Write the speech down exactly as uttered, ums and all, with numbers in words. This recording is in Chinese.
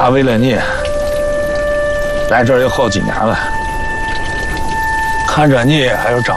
爸为了你，来这儿有好几年了，看着你还有张